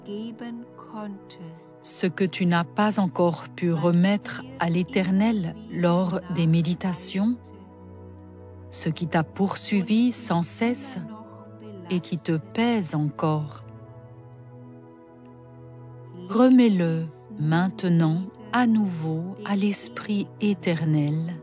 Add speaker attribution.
Speaker 1: Ce que tu n'as pas encore pu remettre à l'Éternel lors des méditations, ce qui t'a poursuivi sans cesse et qui te pèse encore. Remets-le maintenant à nouveau à l'Esprit éternel